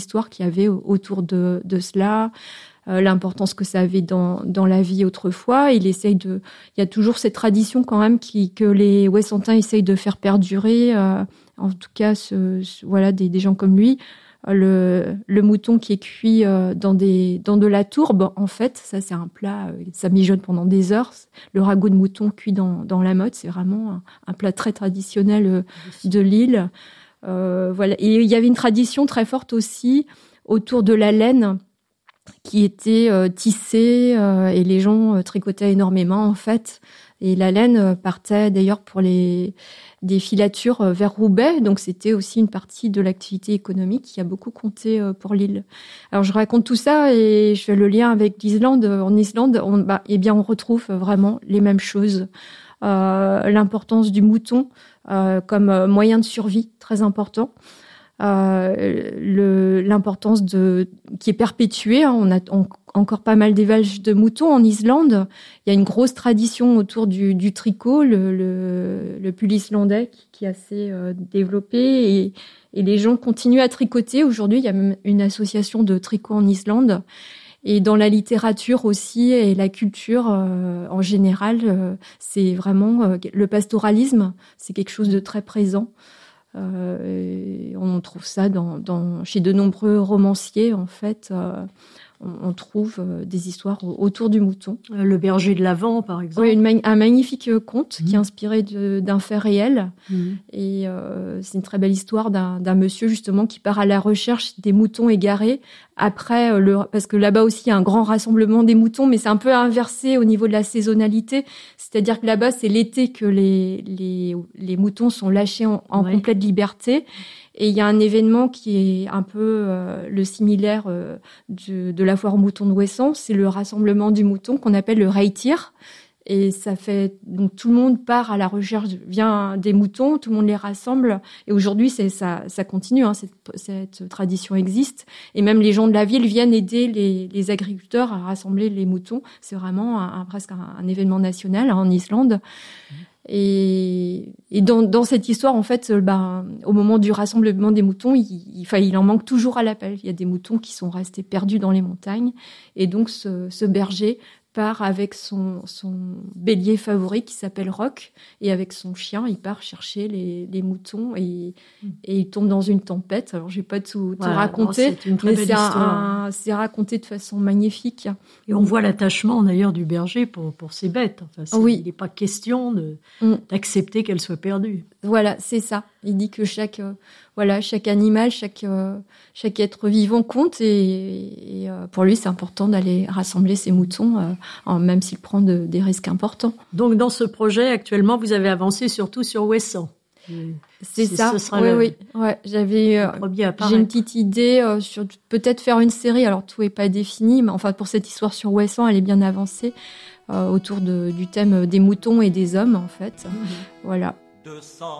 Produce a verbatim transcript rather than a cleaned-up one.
l'histoire qu'il y avait autour de, de cela, euh, l'importance que ça avait dans, dans la vie autrefois. Il essaye de, il y a toujours cette tradition quand même qui, que les Ouessantins essayent de faire perdurer, euh, en tout cas, ce, ce, voilà, des, des gens comme lui. Le, le mouton qui est cuit euh, dans, des, dans de la tourbe, en fait, ça c'est un plat, euh, ça mijote pendant des heures. Le ragoût de mouton cuit dans, dans la motte, c'est vraiment un, un plat très traditionnel euh, de l'île. Euh, voilà. Et il y avait une tradition très forte aussi autour de la laine qui était euh, tissée euh, et les gens euh, tricotaient énormément en fait. Et la laine partait d'ailleurs pour les des filatures vers Roubaix, donc c'était aussi une partie de l'activité économique qui a beaucoup compté pour l'île. Alors je raconte tout ça et je fais le lien avec l'Islande. En Islande, on, bah, eh bien on retrouve vraiment les mêmes choses. Euh, l'importance du mouton euh, comme moyen de survie très important. Euh, le, l'importance de qui est perpétuée. Hein, on a on, encore pas mal d'élevages de moutons en Islande. Il y a une grosse tradition autour du, du tricot, le, le, le pull islandais qui, qui est assez euh, développé et, et les gens continuent à tricoter. Aujourd'hui, il y a même une association de tricot en Islande. Et dans la littérature aussi et la culture euh, en général, euh, c'est vraiment euh, le pastoralisme. C'est quelque chose de très présent. Euh, on trouve ça dans, dans, chez de nombreux romanciers, en fait. Euh, on, on trouve euh, des histoires autour du mouton. Le berger de l'Avent, par exemple. Oui, une, un magnifique conte mmh. qui est inspiré de, d'un fait réel. Mmh. Et euh, c'est une très belle histoire d'un, d'un monsieur, justement, qui part à la recherche des moutons égarés. Après, le, parce que là-bas aussi, il y a un grand rassemblement des moutons, mais c'est un peu inversé au niveau de la saisonnalité. C'est-à-dire que là-bas, c'est l'été que les, les, les moutons sont lâchés en, en ouais. complète liberté. Et il y a un événement qui est un peu euh, le similaire euh, de, de la foire aux moutons de Ouessant. C'est le rassemblement du mouton qu'on appelle le reitir. Et ça fait, donc tout le monde part à la recherche, vient des moutons, tout le monde les rassemble. Et aujourd'hui, c'est, ça, ça continue, hein, cette, cette tradition existe. Et même les gens de la ville viennent aider les, les agriculteurs à rassembler les moutons. C'est vraiment un, un, presque un, un événement national hein, en Islande. Mmh. Et, et dans, dans cette histoire, en fait, ben, au moment du rassemblement des moutons, il, il, enfin, il en manque toujours à l'appel. Il y a des moutons qui sont restés perdus dans les montagnes. Et donc, ce, ce berger part avec son, son bélier favori qui s'appelle Rock, et avec son chien, il part chercher les, les moutons et, et il tombe dans une tempête. Alors, je vais pas tout, tout ouais, raconter, non, c'est une très mais belle c'est, un, un, c'est raconté de façon magnifique. Et on voit l'attachement d'ailleurs du berger pour, pour ses bêtes. Enfin, c'est, oui. Il n'est pas question de, mm. d'accepter qu'elles soient perdues. Voilà, c'est ça. Il dit que chaque, euh, voilà, chaque animal, chaque, euh, chaque être vivant compte et, et euh, pour lui, c'est important d'aller rassembler ses moutons, euh, en, même s'il prend de, des risques importants. Donc, dans ce projet, actuellement, vous avez avancé surtout sur Ouessant. C'est, c'est ça. Oui, le, oui. Ouais, j'avais, euh, j'ai une petite idée euh, sur peut-être faire une série. Alors, tout est pas défini, mais enfin, pour cette histoire sur Ouessant, elle est bien avancée euh, autour de, du thème des moutons et des hommes, en fait. Mmh. Voilà.